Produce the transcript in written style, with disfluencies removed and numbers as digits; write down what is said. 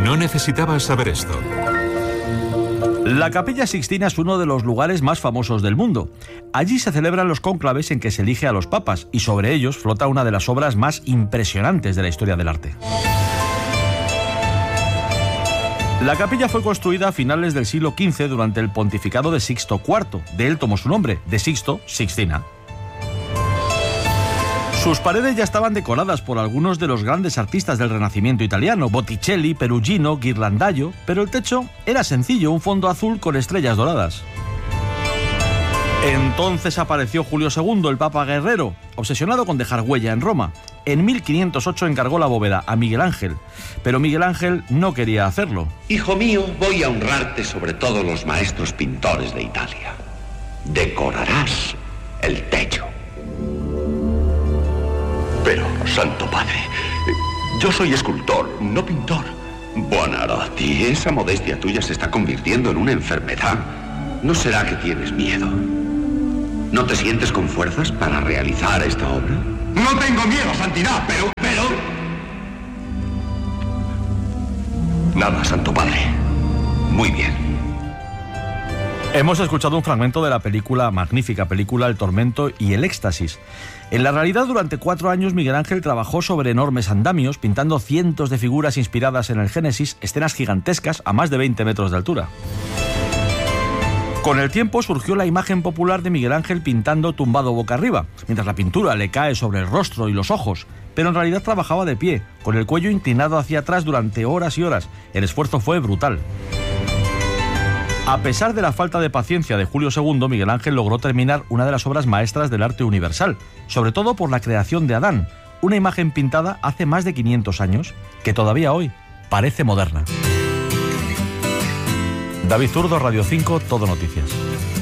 No necesitabas saber esto. La Capilla Sixtina es uno de los lugares más famosos del mundo. Allí se celebran los cónclaves en que se elige a los papas y sobre ellos flota una de las obras más impresionantes de la historia del arte. La capilla fue construida a finales del siglo XV durante el pontificado de Sixto IV. De él tomó su nombre, de Sixto, Sixtina. Sus paredes ya estaban decoradas por algunos de los grandes artistas del Renacimiento italiano, Botticelli, Perugino, Ghirlandaio, pero el techo era sencillo, un fondo azul con estrellas doradas. Entonces apareció Julio II, el Papa guerrero, obsesionado con dejar huella en Roma. En 1508 encargó la bóveda a Miguel Ángel, pero Miguel Ángel no quería hacerlo. Hijo mío, voy a honrarte sobre todos los maestros pintores de Italia. Decorarás el techo. Pero, Santo Padre, yo soy escultor, no pintor. Buonarroti, esa modestia tuya se está convirtiendo en una enfermedad. ¿No será que tienes miedo? ¿No te sientes con fuerzas para realizar esta obra? No tengo miedo, Santidad, pero... Nada, Santo Padre. Muy bien. Hemos escuchado un fragmento de la magnífica película El Tormento y el Éxtasis. En la realidad, durante 4 años Miguel Ángel trabajó sobre enormes andamios, pintando cientos de figuras inspiradas en el Génesis, escenas gigantescas a más de 20 metros de altura. Con el tiempo surgió la imagen popular de Miguel Ángel pintando tumbado boca arriba, mientras la pintura le cae sobre el rostro y los ojos, pero en realidad trabajaba de pie, con el cuello inclinado hacia atrás durante horas y horas. El esfuerzo fue brutal. A pesar de la falta de paciencia de Julio II, Miguel Ángel logró terminar una de las obras maestras del arte universal, sobre todo por la creación de Adán, una imagen pintada hace más de 500 años, que todavía hoy parece moderna. David Zurdo, Radio 5, Todo Noticias.